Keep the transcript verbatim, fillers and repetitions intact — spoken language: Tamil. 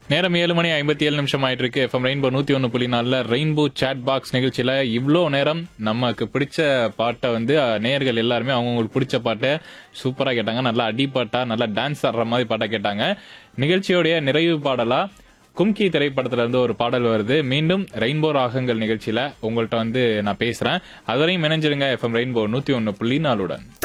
நேரம் ஏழு மணி ஐம்பத்தி ஏழு நிமிஷம் ஆயிட்டு இருக்கு. எஃப்எம் ரெயின்போ நூத்தி ஒன்னு புள்ளி நாலுல ரெயின்போ சாட் பாக்ஸ் நிகழ்ச்சியில இவ்வளோ நேரம் நமக்கு பிடிச்ச பாட்டை வந்து அஹ், நேயர்கள் எல்லாருமே அவங்களுக்கு பிடிச்ச பாட்டை சூப்பரா கேட்டாங்க. நல்லா அடிப்பாட்டா, நல்லா டான்ஸ் ஆடுற மாதிரி பாட்டா கேட்டாங்க. நிகழ்ச்சியோடைய நிறைவு பாடலா கும்கி திரைப்படத்துல இருந்து ஒரு பாடல் வருது. மீண்டும் ரெயின்போ ராகங்கள் நிகழ்ச்சியில உங்கள்கிட்ட வந்து நான் பேசுறேன். அதுவரையும் இணைஞ்சிருங்க எஃப்எம் ரெயின்போ நூத்தி ஒன்னு புள்ளி நாலுடன்.